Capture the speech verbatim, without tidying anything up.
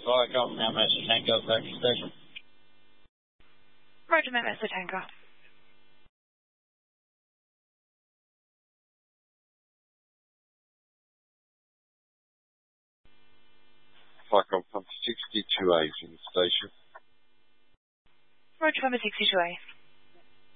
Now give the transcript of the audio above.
Fire Golf, now Master Tango, back to station. Roger, Master Tango. Fire Golf, number sixty-two A from the station. Roger, number sixty-two A.